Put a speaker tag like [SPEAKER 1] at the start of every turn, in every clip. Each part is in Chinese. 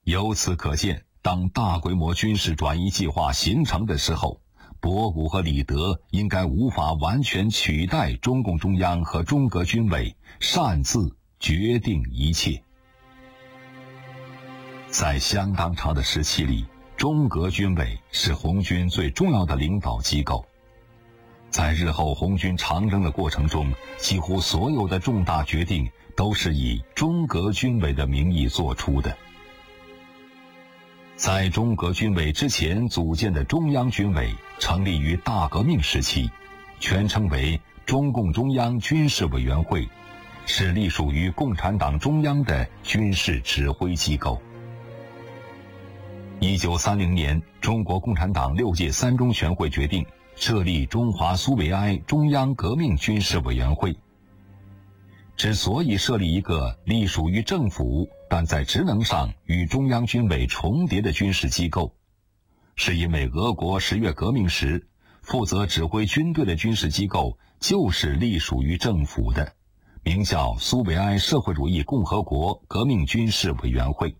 [SPEAKER 1] 由此可见，当大规模军事转移计划形成的时候，博古和李德应该无法完全取代中共中央和中革军委擅自决定一切。在相当长的时期里，中革军委是红军最重要的领导机构。在日后红军长征的过程中，几乎所有的重大决定都是以中革军委的名义做出的。在中革军委之前组建的中央军委成立于大革命时期，全称为中共中央军事委员会，是隶属于共产党中央的军事指挥机构。1930年，中国共产党6届3中全会决定设立中华苏维埃中央革命军事委员会。之所以设立一个隶属于政府但在职能上与中央军委重叠的军事机构，是因为俄国10月革命时负责指挥军队的军事机构就是隶属于政府的，名叫苏维埃社会主义共和国革命军事委员会。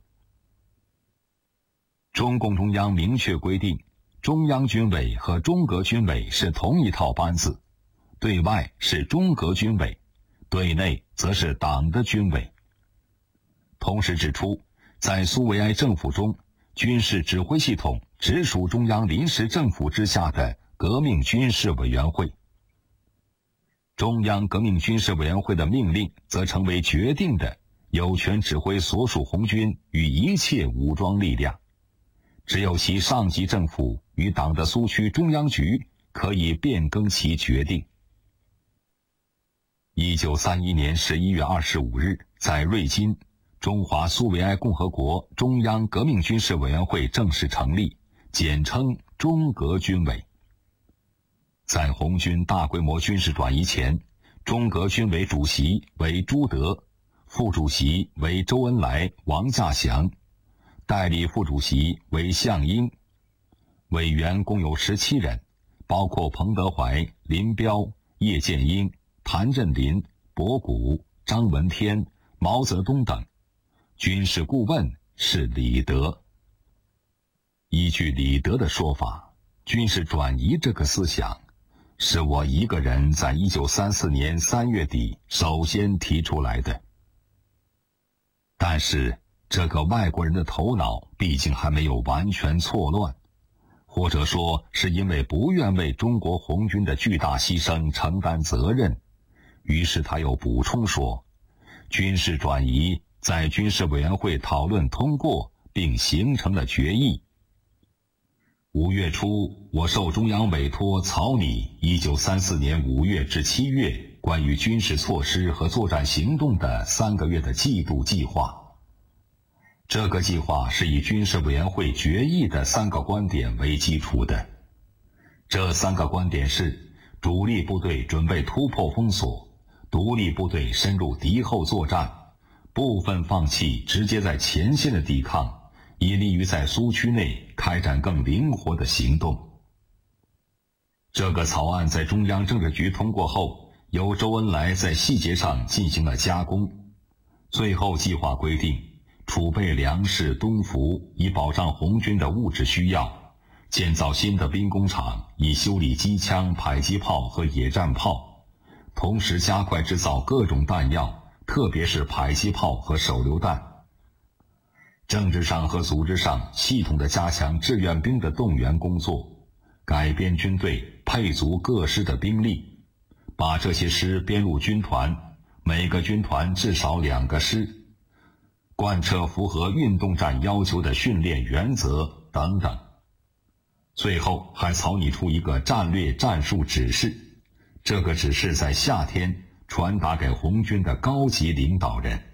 [SPEAKER 1] 中共中央明确规定，中央军委和中革军委是同一套班子，对外是中革军委，对内则是党的军委。同时指出，在苏维埃政府中，军事指挥系统直属中央临时政府之下的革命军事委员会。中央革命军事委员会的命令则成为决定的，有权指挥所属红军与一切武装力量。只有其上级政府与党的苏区中央局可以变更其决定。1931年11月25日，在瑞金，中华苏维埃共和国中央革命军事委员会正式成立，简称中革军委。在红军大规模军事转移前，中革军委主席为朱德，副主席为周恩来、王稼祥，代理副主席为项英，委员共有17人，包括彭德怀、林彪、叶剑英、谭震林、博古、张闻天、毛泽东等。军事顾问是李德。依据李德的说法，军事转移这个思想是我一个人在1934年3月底首先提出来的。但是这个外国人的头脑毕竟还没有完全错乱，或者说是因为不愿为中国红军的巨大牺牲承担责任，于是他又补充说，军事转移在军事委员会讨论通过并形成了决议。5月初，我受中央委托草拟1934年5月至7月关于军事措施和作战行动的3个月的季度计划。这个计划是以军事委员会决议的3个观点为基础的。这3个观点是：主力部队准备突破封锁，独立部队深入敌后作战，部分放弃直接在前线的抵抗，以利于在苏区内开展更灵活的行动。这个草案在中央政治局通过后，由周恩来在细节上进行了加工。最后计划规定，储备粮食、东服，以保障红军的物质需要；建造新的兵工厂，以修理机枪、迫击炮和野战炮；同时加快制造各种弹药，特别是迫击炮和手榴弹。政治上和组织上系统地加强志愿兵的动员工作，改编军队，配足各师的兵力，把这些师编入军团，每个军团至少2个师，贯彻符合运动战要求的训练原则等等。最后还草拟出一个战略战术指示，这个指示在夏天传达给红军的高级领导人。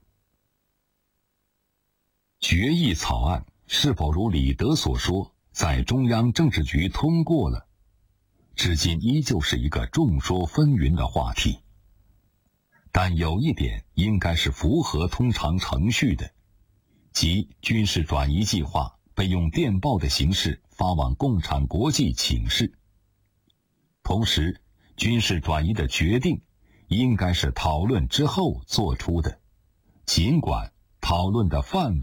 [SPEAKER 1] 决议草案是否如李德所说，在中央政治局通过了，至今依旧是一个众说纷纭的话题。但有一点应该是符合通常程序的，即军事转移计划被用电报的形式发往共产国际请示。同时，军事转移的决定应该是讨论之后做出的，尽管讨论的范围